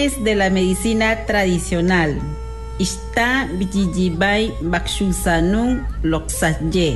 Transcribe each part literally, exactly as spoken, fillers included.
de la medicina tradicional. Ista bijijibay bakshusanung loksatye.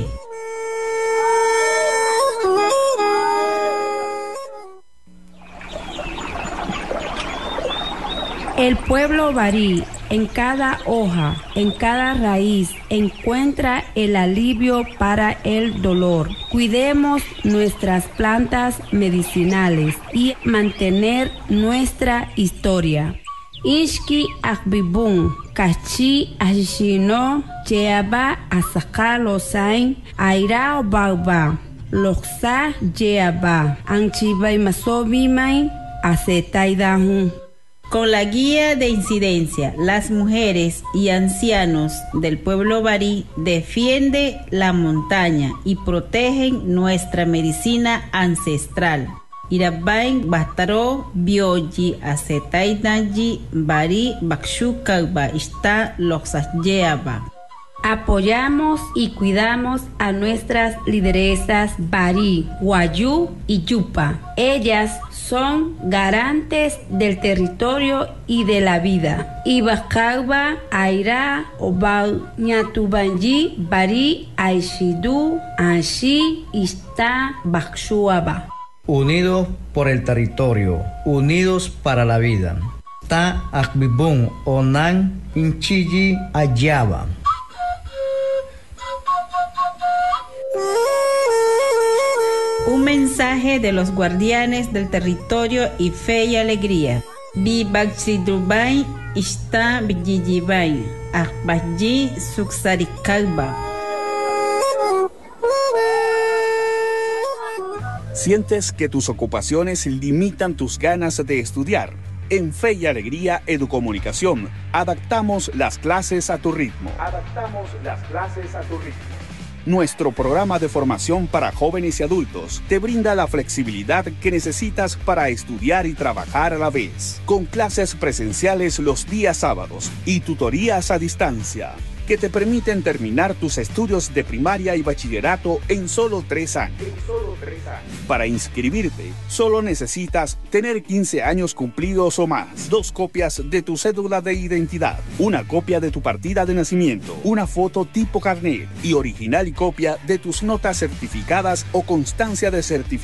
El pueblo barí, en cada hoja, en cada raíz, encuentra el alivio para el dolor. Cuidemos nuestras plantas medicinales y mantener nuestra historia. Ishki akbibun, kachi ashino, jeaba asaka losain, aira obauba, loksa jeaba, anchibay masobimay, acetaidahun. Con la guía de incidencia, las mujeres y ancianos del pueblo barí defienden la montaña y protegen nuestra medicina ancestral. Irabain Bataro Bioji Acetainaji Bari Bakshukaba está Loxasyeaba. Apoyamos y cuidamos a nuestras lideresas Barí, Wayú y Yupa. Ellas son garantes del territorio y de la vida. Ibakauba, Aira, Obal, Ñatubanji, Barí, Aishidu, Anshi, Ista, Bakshuaba. Unidos por el territorio, unidos para la vida. Ta Akbibun, Onan, Inchiji, Ayaba. Un mensaje de los guardianes del territorio y fe y alegría. Bibaksidubay Ista Bijijibay Akbaji Suksarikalba. ¿Sientes que tus ocupaciones limitan tus ganas de estudiar? En Fe y Alegría Educomunicación, adaptamos las clases a tu ritmo. Adaptamos las clases a tu ritmo. Nuestro programa de formación para jóvenes y adultos te brinda la flexibilidad que necesitas para estudiar y trabajar a la vez, con clases presenciales los días sábados y tutorías a distancia, que te permiten terminar tus estudios de primaria y bachillerato en solo tres años. En solo tres años. Para inscribirte, solo necesitas tener quince años cumplidos o más, dos copias de tu cédula de identidad, una copia de tu partida de nacimiento, una foto tipo carnet y original y copia de tus notas certificadas o constancia de certificación